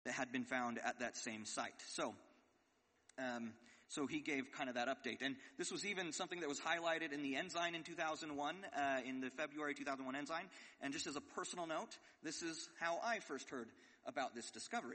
that had been found at that same site. So he gave kind of that update. And this was even something that was highlighted in the Ensign in 2001, in the February 2001 Ensign. And just as a personal note, this is how I first heard about this discovery.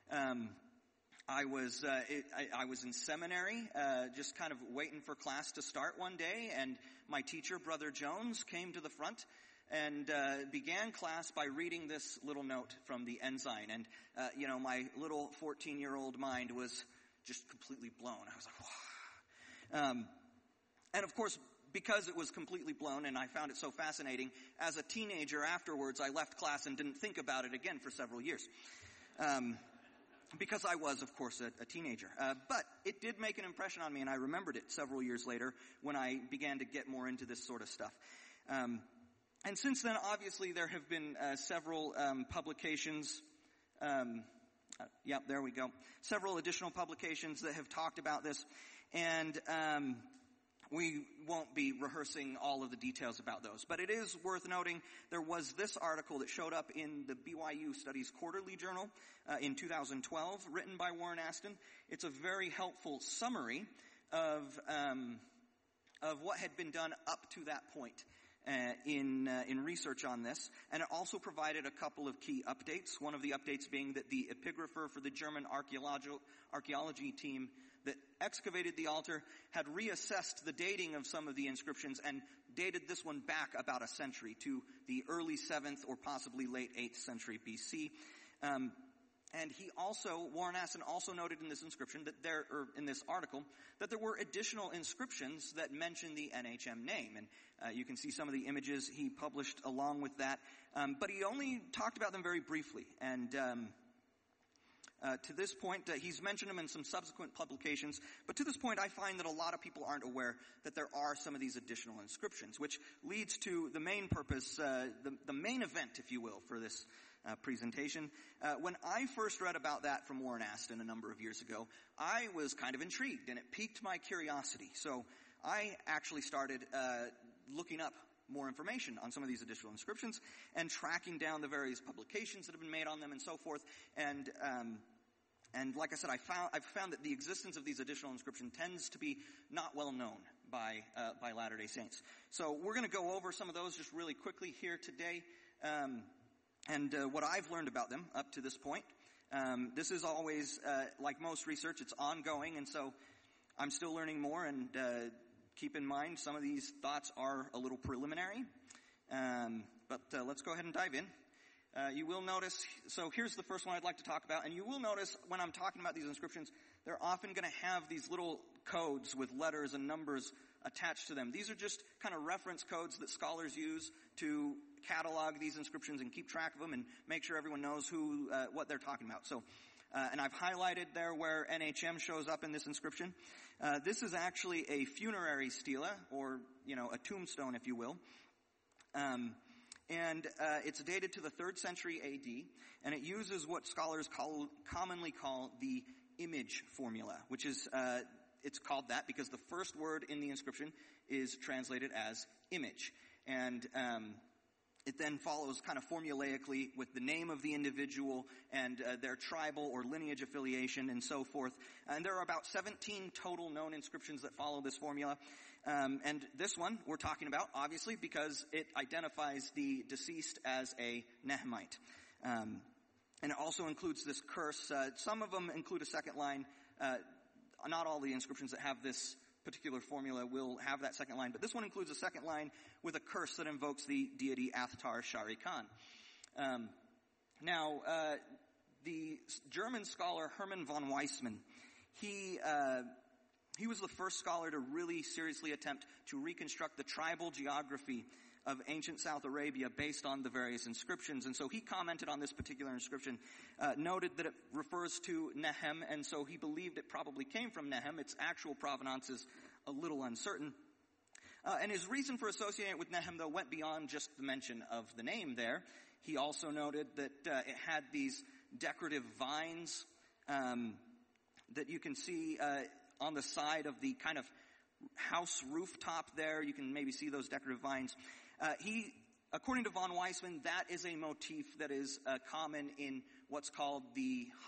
I was in seminary, just kind of waiting for class to start one day, and my teacher, Brother Jones, came to the front and began class by reading this little note from the Ensign. And, my little 14-year-old mind was just completely blown. I was like, wow. And of course, because it was completely blown and I found it so fascinating, as a teenager afterwards, I left class and didn't think about it again for several years. Because I was, of course, a teenager. But it did make an impression on me, and I remembered it several years later when I began to get more into this sort of stuff. And since then, obviously, there have been several publications. There we go. Several additional publications that have talked about this. And we won't be rehearsing all of the details about those. But it is worth noting there was this article that showed up in the BYU Studies Quarterly Journal in 2012, written by Warren Aston. It's a very helpful summary of what had been done up to that point in research on this. And it also provided a couple of key updates. One of the updates being that the epigrapher for the German archaeology team that excavated the altar had reassessed the dating of some of the inscriptions and dated this one back about a century to the early 7th or possibly late 8th century BC. And Warren Aston also noted in this inscription in this article, that there were additional inscriptions that mention the NHM name. And you can see some of the images he published along with that. But he only talked about them very briefly. And to this point, he's mentioned them in some subsequent publications. But to this point, I find that a lot of people aren't aware that there are some of these additional inscriptions, which leads to the main purpose, the main event, if you will, for this presentation. When I first read about that from Warren Aston a number of years ago, I was kind of intrigued, and it piqued my curiosity. So I actually started looking up more information on some of these additional inscriptions and tracking down the various publications that have been made on them and so forth. And like I said, I've found that the existence of these additional inscriptions tends to be not well known by Latter-day Saints. So we're going to go over some of those just really quickly here today. And what I've learned about them up to this point. This is always, like most research, it's ongoing, and so I'm still learning more, and keep in mind some of these thoughts are a little preliminary. But let's go ahead and dive in. You will notice, so here's the first one I'd like to talk about, and you will notice when I'm talking about these inscriptions, they're often going to have these little codes with letters and numbers attached to them. These are just kind of reference codes that scholars use to catalog these inscriptions and keep track of them and make sure everyone knows what they're talking about. So, and I've highlighted there where NHM shows up in this inscription. This is actually a funerary stela, or, a tombstone, if you will. And it's dated to the 3rd century AD, and it uses what scholars commonly call the image formula, which is, it's called that because the first word in the inscription is translated as image. And it then follows kind of formulaically with the name of the individual and their tribal or lineage affiliation and so forth. And there are about 17 total known inscriptions that follow this formula. And this one we're talking about, obviously, because it identifies the deceased as a Nehemite. And it also includes this curse. Some of them include a second line. Not all the inscriptions that have this particular formula will have that second line, but this one includes a second line with a curse that invokes the deity Athtar Shari Khan. Now, the German scholar Hermann von Weizmann, he was the first scholar to really seriously attempt to reconstruct the tribal geography of ancient South Arabia based on the various inscriptions. And so he commented on this particular inscription, noted that it refers to Nehem, and so he believed it probably came from Nehem. Its actual provenance is a little uncertain. And his reason for associating it with Nehem, though, went beyond just the mention of the name there. He also noted that it had these decorative vines that you can see on the side of the kind of house rooftop there. You can maybe see those decorative vines. According to von Weizmann, that is a motif that is common in what's called the